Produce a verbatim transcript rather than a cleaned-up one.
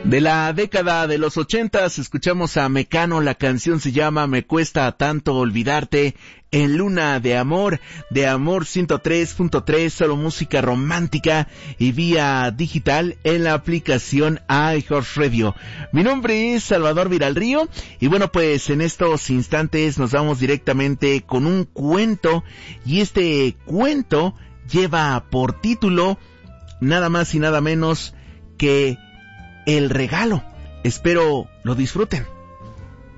De la década de los ochentas escuchamos a Mecano, la canción se llama Me cuesta tanto olvidarte, en Luna de Amor, de Amor ciento tres punto tres, solo música romántica y vía digital en la aplicación iHeartRadio. Mi nombre es Salvador Viralrío y bueno, pues en estos instantes nos vamos directamente con un cuento y este cuento lleva por título nada más y nada menos que El regalo. Espero lo disfruten.